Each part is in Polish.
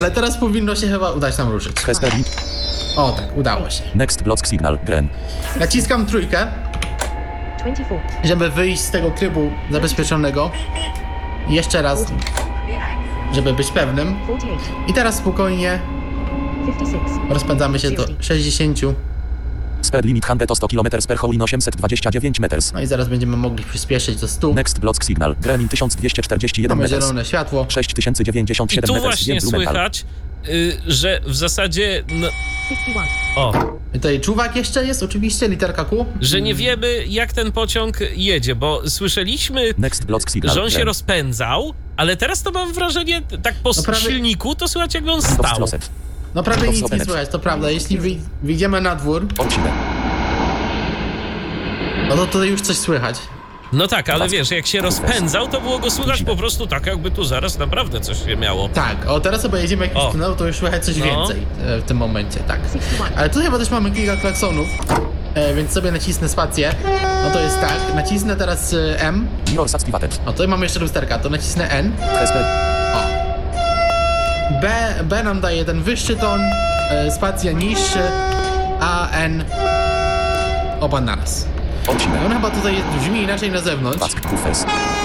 Ale teraz powinno się chyba udać nam ruszyć. O tak, udało się. Next block signal, green. Naciskam trójkę, 24, żeby wyjść z tego trybu zabezpieczonego. Jeszcze raz, żeby być pewnym. 48, I teraz spokojnie 56, rozpędzamy się do 60. Speed limit 100 to 100 km per hour in 829 meters. No i zaraz będziemy mogli przyspieszyć do 100. Next block signal, green in 1241 Mamy meters. zielone światło. 6097 I tu meters. właśnie Blue metal. słychać, że w zasadzie, no, 61, o, Tutaj czuwak jeszcze jest, oczywiście, literka Q. że nie wiemy, jak ten pociąg jedzie, bo słyszeliśmy, Next block signal, że on się green. rozpędzał, ale teraz to mam wrażenie, tak po No prawie- silniku, to słychać, jak on Stop stał. closet. No prawie nic nie Osobę. słychać, to prawda. Jeśli wyjdziemy na dwór, Odcinek. no to tutaj już coś słychać. No tak, ale wiesz, jak się rozpędzał, to było go słychać po prostu tak, jakby tu zaraz naprawdę coś się miało. Tak, o teraz sobie jedziemy jakiś O. tunel, to już słychać coś No. więcej w tym momencie, tak. 61, Ale tu chyba też mamy kilka klaksonów, więc sobie nacisnę spację. No to jest tak, nacisnę teraz M. Yours activated. O, tutaj mamy jeszcze lusterka, to nacisnę N. Speed. O. B nam daje ten wyższy ton, spacja niższy, a N oba naraz. Odcinek. On chyba tutaj brzmi inaczej na zewnątrz. Task Ufes.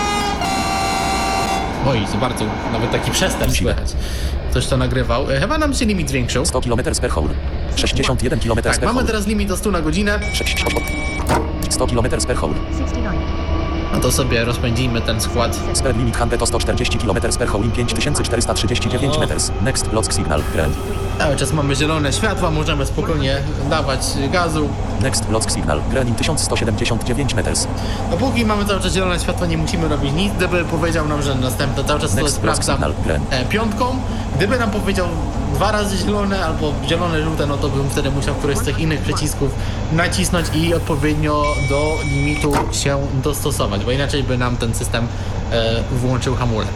Oj, za bardzo, nawet taki przester słychać. Ktoś to nagrywał. Chyba nam się limit zwiększył. 100 km per hour. 61 km Tak, per mamy hour. teraz limit do 100 na godzinę. 100 km per hour. 69, No to sobie rozpędzimy ten skład. Speed limit 100 to 140 km per hour in 5439 O. meters. Next block signal, green. Cały czas mamy zielone światła, możemy spokojnie dawać gazu. Next block signal, green in 1179 meters. Dopóki mamy cały czas zielone światła, nie musimy robić nic. Gdyby powiedział nam, że następne, cały czas to Next block sprawdzam signal, green. piątką. Gdyby nam powiedział 2 razy zielone albo zielone, żółte, no to bym wtedy musiał któryś z tych innych przycisków nacisnąć i odpowiednio do limitu się dostosować, bo inaczej by nam ten system włączył hamulec.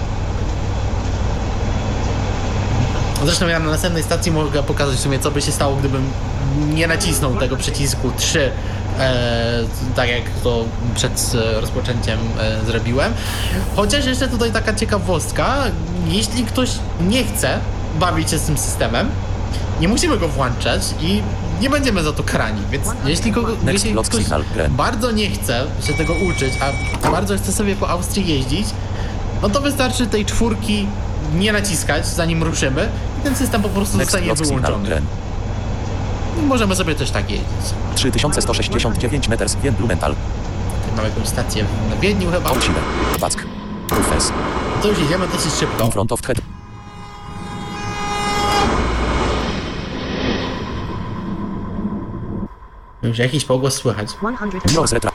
Zresztą ja na następnej stacji mogę pokazać w sumie, co by się stało, gdybym nie nacisnął tego przycisku 3, tak jak to przed rozpoczęciem zrobiłem. Chociaż jeszcze tutaj taka ciekawostka, jeśli ktoś nie chce bawić się z tym systemem, nie musimy go włączać i nie będziemy za to karani, więc jeśli block ktoś signal, green. bardzo nie chce się tego uczyć, a bardzo chce sobie po Austrii jeździć, no to wystarczy tej 4 nie naciskać, zanim ruszymy i ten system po prostu Next zostanie block signal, wyłączony. green. I możemy sobie też tak jeździć. 3169 meters, Wien Blue Metal. Mamy jakąś stację w Wiedniu chyba. Odcinek. Back. Ufes. To już idziemy dosyć szybko. In front of head. Już jakiś pogłos słychać. 101, Yours retra.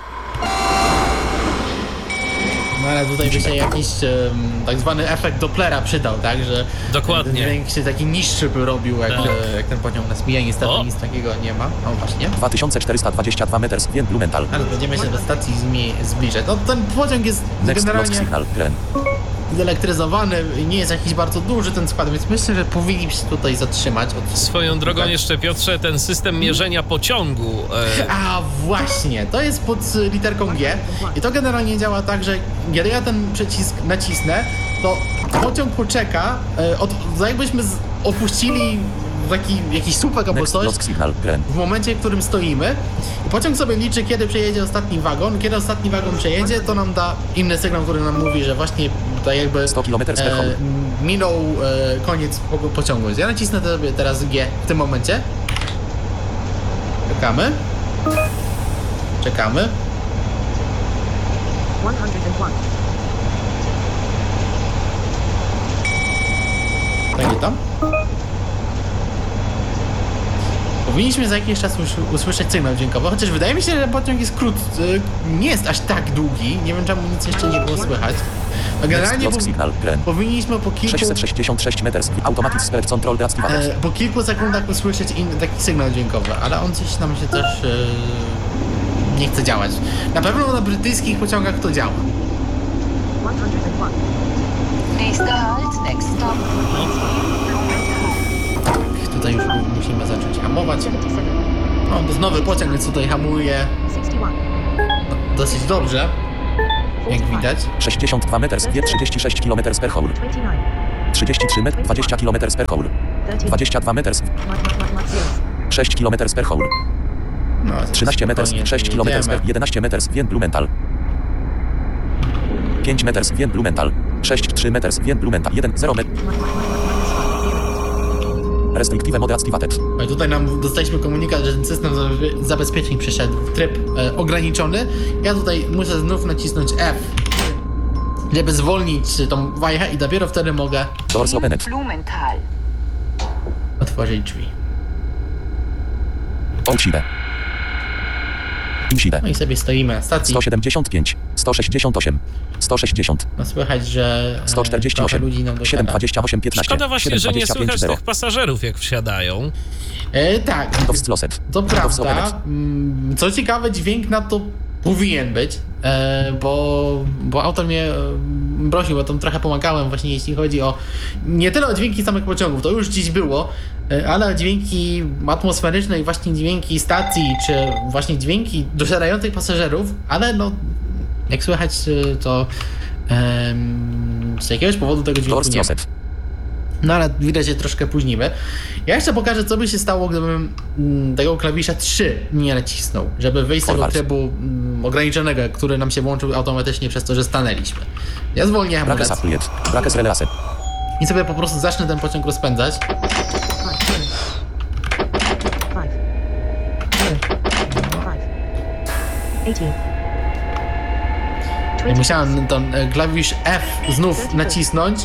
No ale tutaj by się jakiś tak zwany efekt Dopplera przydał, tak? Że Dokładnie. ten dźwięk się taki niższy by robił, jak, Tak. jak ten pociąg nas mija. Niestety O. nic takiego nie ma. O właśnie. 2422 meters, Wien Blue Metal. Ale będziemy się do stacji zbliżać. No ten pociąg jest Next block generalnie signal, green. zelektryzowany, nie jest jakiś bardzo duży ten skład, więc myślę, że powinniśmy się tutaj zatrzymać. Swoją drogą Tak. jeszcze, Piotrze, ten system mierzenia pociągu, A właśnie, to jest pod literką G i to generalnie działa tak, że kiedy ja ten przycisk nacisnę, to pociąg poczeka, jakbyśmy opuścili jakiś słupek albo Next coś block signal, green. w momencie, w którym stoimy. I pociąg sobie liczy, kiedy przejedzie ostatni wagon. Kiedy ostatni wagon przejedzie, to nam da inny sygnał, który nam mówi, że właśnie tak jakby 100 km per hour. minął koniec pociągu. Więc ja nacisnę sobie teraz G w tym momencie. Czekamy. Czekamy. 101, Będzie tam. Powinniśmy za jakiś czas usłyszeć sygnał dźwiękowy, chociaż wydaje mi się, że pociąg jest krótki, nie jest aż tak długi. Nie wiem, czemu nic jeszcze nie było słychać. A Next generalnie block signal, green. powinniśmy po kilku 666 meters, automatic speed control deactivated. po kilku sekundach usłyszeć taki sygnał dźwiękowy, ale on coś nam się też nie chce działać. Na pewno na brytyjskich pociągach to działa. 101, Nächster Halt, next stop. Tutaj już musimy zacząć hamować. 77, No, to jest nowy pociąg, więc tutaj hamuje 61, dosyć dobrze, jak 45, widać. 62 meters, Wien 36 km per hour. 29, 33 metr, 20 km per hour. 22 meters, 6 km per hour. No, 13 meters, spokojnie, 6 km jedziemy. per 11 meters, wind Blumenthal. 5 meters, wind Blumenthal. 6, 3 meters, wind Blumenthal. 1, 0 metr. Restrictive mode activated. No i tutaj dostaliśmy komunikat, że ten system zabezpieczeń przeszedł w tryb ograniczony. Ja tutaj muszę znów nacisnąć F, żeby zwolnić tą wajchę i dopiero wtedy mogę Doors opened. Blumenthal. otworzyć drzwi. Outside. Inside. No i sobie stoimy na stacji. 175, 168, 160, No słychać, że trochę 148, ludzi nam dosiada. 728, 15, Szkoda właśnie, że nie 725, słychać 0. tych pasażerów, jak wsiadają. Tak, Windows closet. to Windows prawda. opened. Co ciekawe, dźwięk na to powinien być, bo autor mnie prosił, bo tam trochę pomagałem właśnie jeśli chodzi o nie tyle o dźwięki samych pociągów, to już dziś było, ale o dźwięki atmosferyczne i właśnie dźwięki stacji, czy właśnie dźwięki dosiadających pasażerów, ale no jak słychać to z jakiegoś powodu tego dźwięku Doors nie ma. closet. No ale widać, że troszkę późnimy. Ja jeszcze pokażę, co by się stało, gdybym tego klawisza 3 nie nacisnął, żeby wyjść z tego Forward. trybu ograniczonego, który nam się włączył automatycznie przez to, że stanęliśmy. Ja zwolnię Brackes hamulec applied. Brackes release. i sobie po prostu zacznę ten pociąg rozpędzać. 18. I musiałem ten klawisz F znów nacisnąć,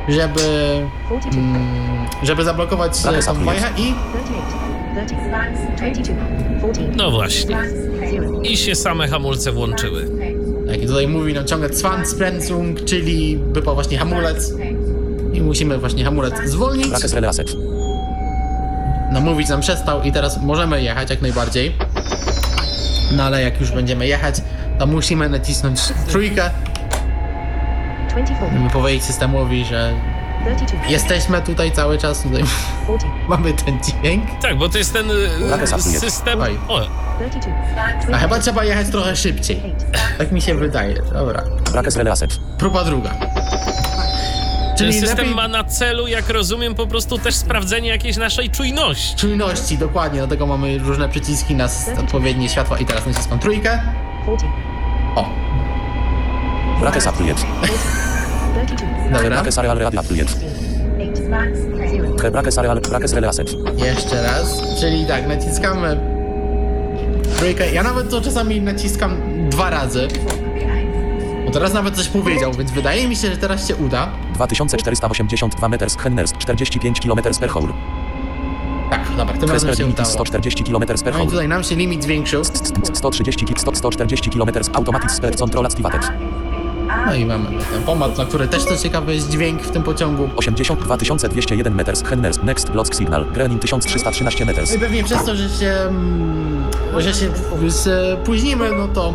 żeby zablokować Brackes tą applied. wajchę i 38. 30. 22. 14. No właśnie. 0. I się same hamulce włączyły. jak tutaj mówi nam ciągle Zwangsbremsung, czyli wypał właśnie hamulec i musimy właśnie hamulec zwolnić. Brackes release. Namówić nam przestał i teraz możemy jechać jak najbardziej. No ale jak już będziemy jechać, to musimy nacisnąć trójkę, 24. żeby powiedzieć systemowi, że 32. jesteśmy tutaj cały czas, tutaj 40. mamy ten dźwięk. Tak, bo to jest ten Brackes applied. system... Oj. O, 32. A chyba trzeba jechać trochę szybciej. 8. Tak mi się wydaje. Dobra. Brackes release. Próba druga. ten Czyli system lepiej ma na celu, jak rozumiem, po prostu też sprawdzenie jakiejś naszej czujności. czujności, dokładnie. Dlatego mamy różne przyciski na odpowiednie światła i teraz naciskam trójkę. 40. O, Brackes applied. 32. dobra. Brackes areal radio applied. 8. 0. Brackes areal, brackes release. Jeszcze raz. Czyli tak, naciskamy trójkę. Ja nawet to czasami naciskam 2 razy. Bo teraz nawet coś powiedział, więc wydaje mi się, że teraz się uda. 2482 meters, Henners, 45 km per hour. Tak, dobra, tym razem Presper się limit udało. 140 km per No i hour. tutaj nam się limit zwiększył. 140 km automatic speed control activated. No i mamy ten pomad, na który też to ciekawy jest dźwięk w tym pociągu. 82 201 meters, Henners, next block signal, Grenin 1313 meters. No i pewnie przez to, że się spóźnimy,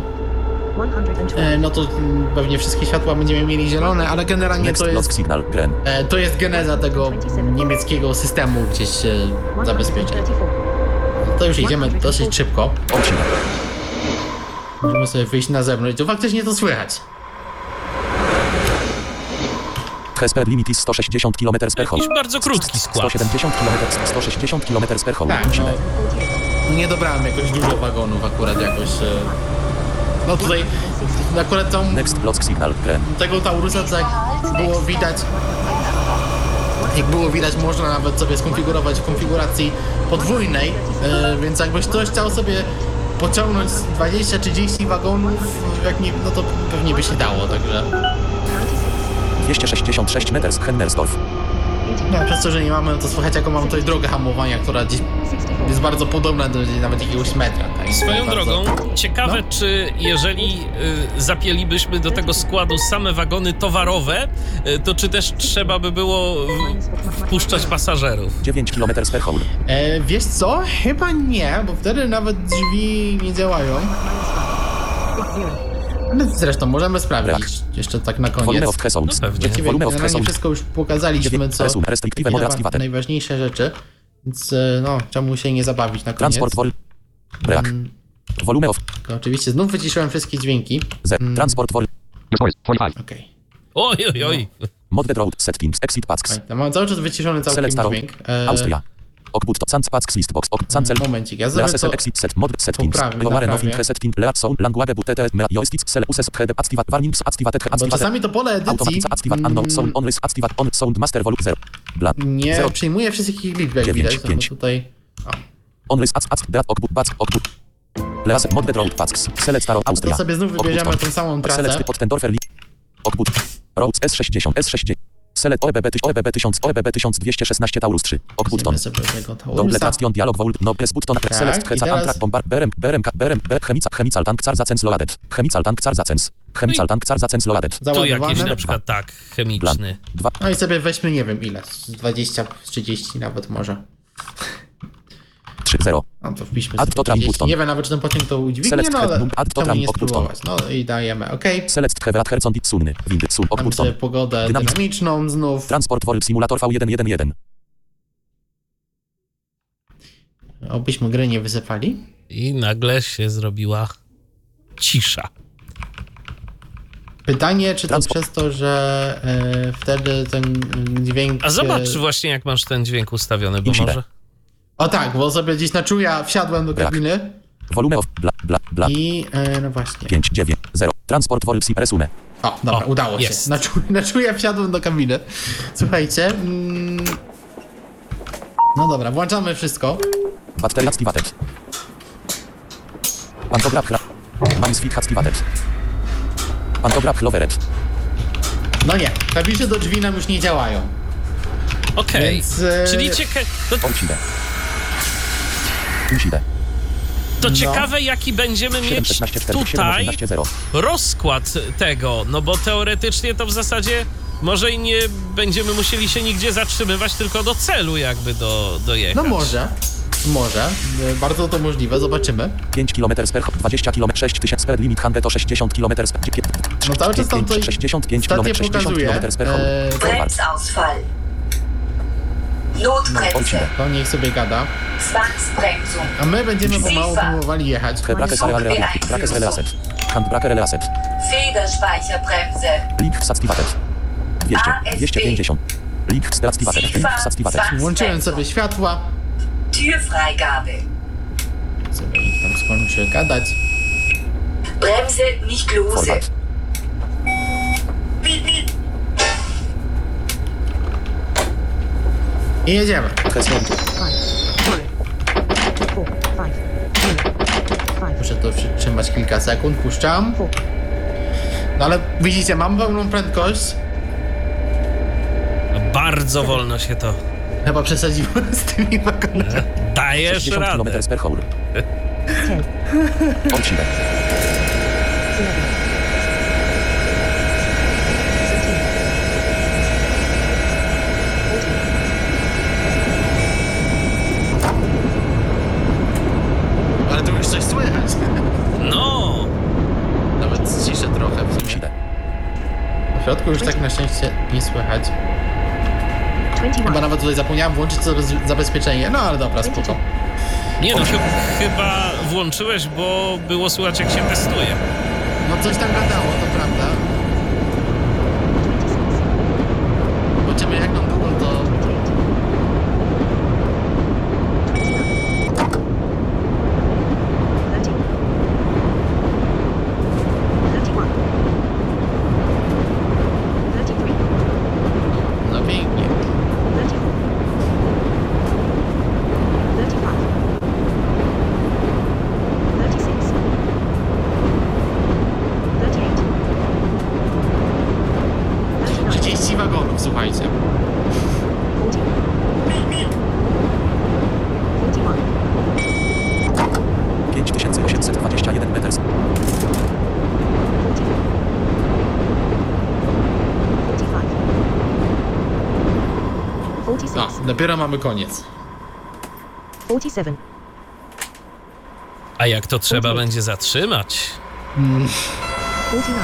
no to pewnie wszystkie światła będziemy mieli zielone, ale generalnie Next to block jest, signal, Gren. to jest geneza tego niemieckiego systemu gdzieś zabezpieczeń. 134. To już idziemy dosyć szybko. Odcinek. Możemy sobie wyjść na zewnątrz. To faktycznie to słychać. Speed limit is 160 km per hour. Jakiś bardzo krótki skład. 160 km per hour. Tak, no nie dobrałem jakoś dużo wagonów akurat jakoś. No tutaj akurat tą, Next block signal, Gren. tego Taurusa co jak było widać można nawet sobie skonfigurować w konfiguracji podwójnej, więc jakbyś ktoś chciał sobie pociągnąć 20-30 wagonów, jak nie, no to pewnie by się dało, także 266 meters, Hennersdorf. no, przez to, że nie mamy, no to słychać jaką mamy tutaj drogę hamowania, która gdzieś jest bardzo podobna do nawet jakiegoś metra. Tak? Swoją Bardzo... drogą, ciekawe, No. czy jeżeli zapięlibyśmy do tego składu same wagony towarowe, to czy też trzeba by było wpuszczać pasażerów? 9 km per hour. Wiesz co? Chyba nie, bo wtedy nawet drzwi nie działają. Ale zresztą możemy sprawdzić jeszcze tak na koniec. Volume of thresholds. No pewnie. Właściwie Volume of generalnie threshold. wszystko już pokazaliśmy, co Resume. Restrictive mode chyba activated. najważniejsze rzeczy. Więc no, czemu się nie zabawić na koniec? Transport vol. Break. Volume of Oczywiście znów wyciszyłem wszystkie dźwięki. Z. Transport vol. Okej. Oj, oj, oj. Modred Road, Settings, Exit Pasks. Ja mam cały czas wyciszony całkiem Select Star. dźwięk. Austria. Okbut to Sans Pasks Listbox. Cancel. Momencik, ja zrobię Leasesel to... Exit Set. Mod Settings. poprawię, Loware naprawię. Nothing Resetting. Lead Sound. Language Butete. Joysticks. Sele Uses. Hede. Activate. Warnings. Activate. Bo Activate. czasami to pole edycji Automatica. Activate. Unknown. Sound. Onlys. Activate. On. Sound. Master Volume 0. Bla. nie 0. przyjmuje wszystkich liczb, jak 9, widać. No 5. bo tutaj... O. Onlys. Dead. Okbut. Back. Okbut. Leasesel. Modred Road. Pasks. Select Star. Austria. To sobie znów wybierzemy tą samą trasę. Select Pottendorfer. Okbut. Roads S60. S60. Select OEBB 1000. OEBB 1216 Taurus 3. Okbutton. Weźmiemy sobie tego Taurusa. Dompletation dialog Volt Nobles Button Select i Heca teraz- Antrak Bombard Berem Chemical Tank Carzacens Loadet Chemical Tank Carzacens Loadet Tu jakiś Załadowane. na przykład tak, chemiczny. 2 No i sobie weźmy, nie wiem ile, 20, 30 nawet może. 3 0 No to wpiszmy Add sobie to tram 30. button. Nie wiem nawet, czy ten pociąg to udźwignie, Select no ale head, add to czemu tram nie button. spróbować. No i dajemy OK. Select Heverat Herzon Ditsunny Windy Sun Mamy sobie Okbutton pogodę Dynamic- dynamiczną znów. Transport World Simulator V111 Obyśmy gry nie wysypali. I nagle się zrobiła cisza. Pytanie, czy to Transport. przez to, że wtedy ten dźwięk... A zobacz właśnie, jak masz ten dźwięk ustawiony, bo Insider. może... O tak, bo sobie gdzieś na czuja wsiadłem do Brak. kabiny Volume of bla i no właśnie. 5 9 0 Transport World Sim Resume O, dobra, O, udało jest. się. Na czuja wsiadłem do kabiny. Słuchajcie. No dobra, włączamy wszystko. Battery Activated Pantograph Manisfit Activated Pantograph Loveret No nie, klawisze do drzwi nam już nie działają. Okej, Więc, czyli Olcide Inside to No. ciekawe, jaki będziemy 7 mieć 16 47 tutaj 18 0 rozkład tego, no bo teoretycznie to w zasadzie może i nie będziemy musieli się nigdzie zatrzymywać, tylko do celu jakby dojechać. No może. Bardzo to możliwe, zobaczymy. 5 km per 20 km 6000 speed limit 160 km per No cały czas tam to 65 km stację 60 pokazuje. km per hour. Bremsausfall. Notbremse. Olcide To niech sobie gada. Zwangsbremsung. A my będziemy pomału próbowali jechać. Brakes Relay Asset Handbrake Relay Asset Federspeicherbremse. Link Activated 200 250 Link Activated Link Activated Włączyłem sobie światła. Türfreigabe. Sobie ich tam skończy gadać. Bremse nicht lose. Forward I jedziemy. Pression 5, 4, 5, 5, Muszę to przytrzymać kilka sekund, puszczam. 4. No ale widzicie, mam pełną prędkość. Bardzo wolno się to Chyba przesadziłem z tymi wagonami. dajesz 60 radę. km per hour 10, Olcide 11, Ale tu już coś słychać. No, Nawet ciszę trochę w sumie. Olcide W środku już tak na szczęście nie słychać. 21. Chyba nawet tutaj zapomniałem włączyć zabezpieczenie. No ale dobra, spoko. nie no, chyba włączyłeś, bo było słychać, jak się testuje. No coś tam gadało, to prawda. Zobaczymy jak nam długo to... 31. No pięknie. 34. 35. 36. 38. 30 wagonów, słuchajcie. 40. 41. 5821 meters 45. 46. No, dopiero mamy koniec. 47. A jak to trzeba będzie zatrzymać? 49.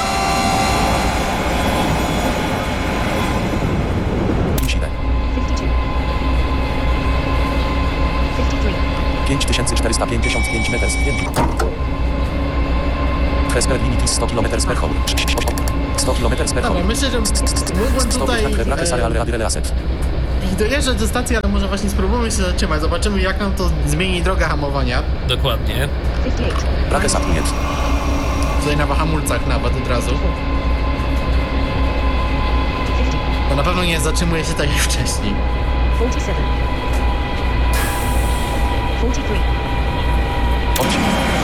Olcide 52. 53. 5455 meters 5 Speed limit is 100 km per hour 100 km per Dobra, hour. myślę, że mógłbym tutaj i dojeżdżać do stacji, ale może właśnie spróbujmy się zatrzymać. Zobaczymy, jak nam to zmieni drogę hamowania. Dokładnie. 58. Brakes apuniet. Tutaj na hamulcach nawet od razu. 50. To na pewno nie zatrzymuje się tak jak wcześniej. 47. 43. Odcinek.